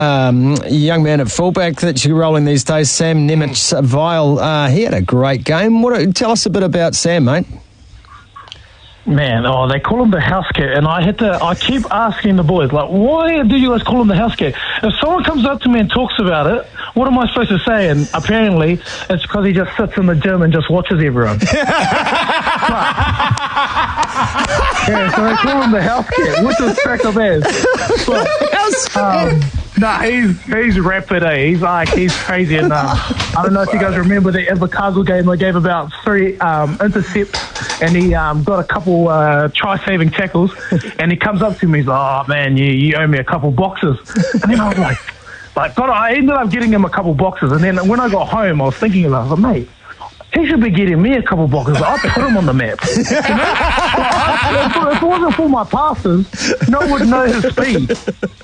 young man at fullback that you're rolling these days, Sam Nemec-Vile. He had a great game. Tell us a bit about Sam, mate. Man, they call him the house cat, and I keep asking the boys, like, why do you guys call him the house cat? If someone comes up to me and talks about it, what am I supposed to say? And apparently, it's because he just sits in the gym and just watches everyone. Yeah, so they call him the house cat, which is crack of ass. He's rapid, he's crazy. And I don't know if you guys remember the Invercargill game. They gave about 3 intercepts, and he got a couple try-saving tackles, and he comes up to me, he's like, oh man, you owe me a couple boxes. And then I was like, I ended up getting him a couple boxes, and then when I got home, I was thinking about it, I was like, mate, he should be getting me a couple boxes. I put him on the map. You know? If it wasn't for my passes, no one would know his speed.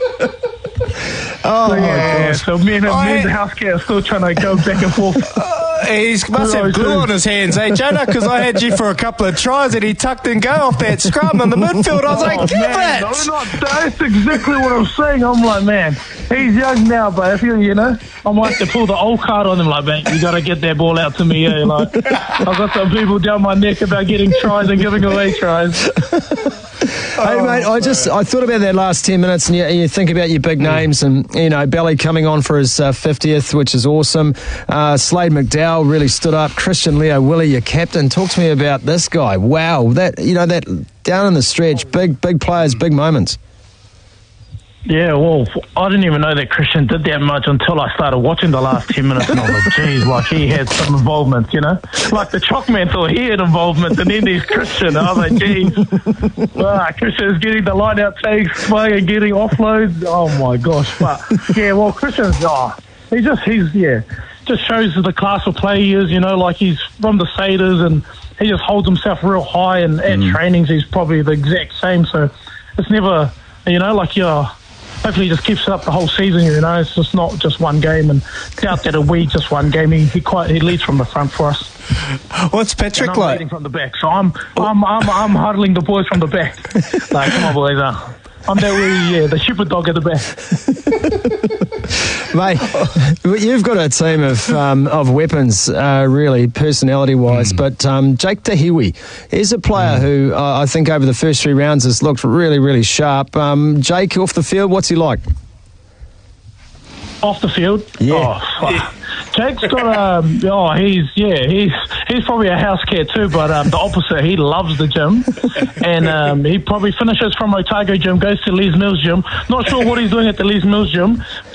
So me and the house cat are still trying to go back and forth. He must have glue on his hands, Jonah? Because I had you for a couple of tries and he tucked and go off that scrum in the midfield. I was like, give it! That's exactly what I'm saying. I'm like, man, he's young now, but if I might have to pull the old card on him, like, man, you got to get that ball out to me, eh? Like, I've got some people down my neck about getting tries and giving away tries. Hey, mate, I thought about that last 10 minutes, and you think about your big names, and, Belly coming on for his 50th, which is awesome. Slade McDowell really stood up. Christian Leo Willie, your captain. Talk to me about this guy. Wow, that down in the stretch, big players, big moments. Yeah, well, I didn't even know that Christian did that much until I started watching the last 10 minutes, and I was like, geez, like he had some involvement, Like the Chalkman thought he had involvement, and then there's Christian. I was like, geez, Christian's getting the line-out takes, and getting offloads. Oh, my gosh. But, yeah, well, Christian's, just shows the class of player he is, like he's from the Satyrs, and he just holds himself real high, and at trainings he's probably the exact same, so it's never, hopefully he just keeps it up the whole season, It's just not just one game, and doubt that a week, just one game. He leads from the front for us. What's Patrick I'm like? leading from the back, so I'm huddling the boys from the back. Like, come on, boys, I'm the shepherd dog at the back. Mate, you've got a team of weapons, really, personality-wise, but Jake Tahiwi is a player who I think over the first 3 rounds has looked really, really sharp. Jake, off the field, what's he like? Off the field? Yeah. Oh, Jake's got he's probably a house cat too, but the opposite, he loves the gym, and he probably finishes from Otago gym, goes to Les Mills gym. Not sure what he's doing at the Les Mills gym,